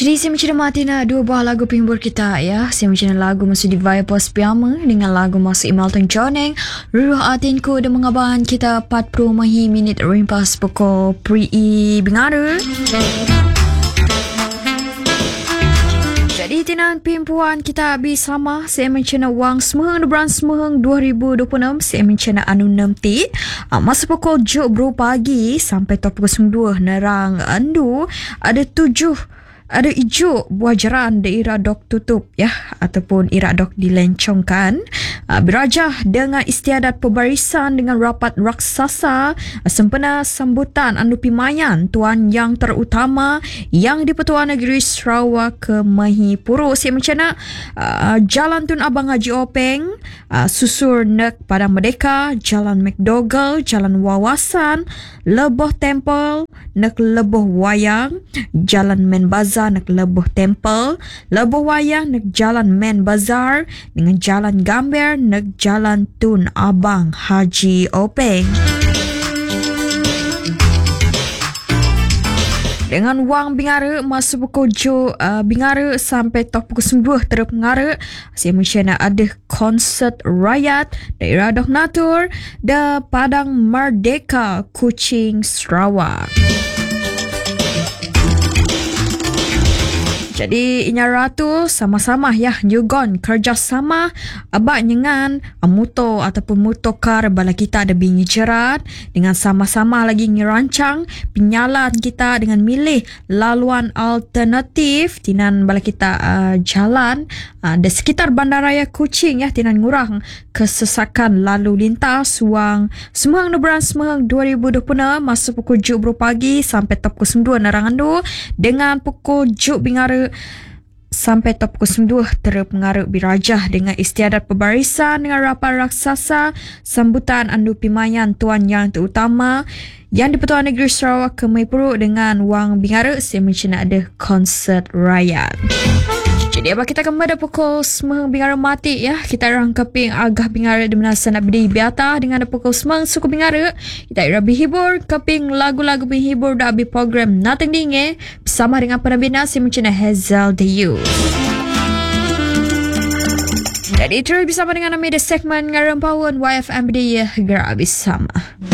Jadi saya mencermati nak dua buah lagu penghibur kita ya. Saya mencermati lagu masuk di Via Pos Piama dengan lagu masuk Imalton Joneng, Ruh Atinku dan mengabarkan kita 40 minit rimpas pukul Pri Bengaru. Jadi tinan pimpuan kita habis sama. Saya mencena wang semeheng bulan semeheng 2026. Saya mencena anu 6 ti. Masa pukul 7 pagi sampai pukul 9 nerang andu ada ijuk buah jaran daerah dok tutup ya ataupun irak dok dilencongkan. Berajah dengan istiadat pembarisan dengan rapat raksasa sempena sambutan anu pimayan Tuan Yang Terutama yang di Pertuan Negeri Sarawak ke Mahipuru. Saya mencana Jalan Tun Abang Haji Openg, susur nek Padang Merdeka, Jalan McDougall, Jalan Wawasan, Leboh Temple, nek Leboh Wayang, Jalan Men Bazar nek Leboh Temple, Leboh Wayang nek Jalan Men Bazar dengan Jalan Gambar nek Jalan Tun Abang Haji Openg. Dengan wang Bingara masa pukul 7 Bingara sampai pukul 9 terus Bingara. Saya mencerna ada konsert rakyat daerah Donatur da Padang Merdeka Kuching Sarawak. Jadi inya ratu sama-sama ya nyugon kerjasama abak dengan motor ataupun motokar bala kita ada bingi jerat dengan sama-sama lagi ngerancang penyalan kita dengan milih laluan alternatif tinan bala kita jalan di sekitar Bandaraya Kuching ya tinan ngurang kesesakan lalu lintas wang semeheng bulan semeheng 2026 masa pukul 7 pagi sampai pukul 9 narangandu dengan pukul 7 Bingara sampai pukul 9 terus mengarut birajah dengan istiadat pembarisan dengan rapat raksasa sambutan andu pimayan Tuan Yang Terutama yang di Pertuan Negeri Sarawak ke Mahipuru dengan wang Bingara. Saya mencina ada konsert rakyat. Jadi apa kita kembali pukul semeheng Bingara mati ya. Kita orang keping agah Bingara di menasa nak berdiri biata dengan pukul semeheng suku Bingara. Kita ira berhibur keping lagu-lagu berhibur dah habis program Nothing Dinge bersama dengan penabina si mencina Hazel The Youth. Jadi terus bersama dengan media segmen Ngaram Pawon YFM dia gerak bersama.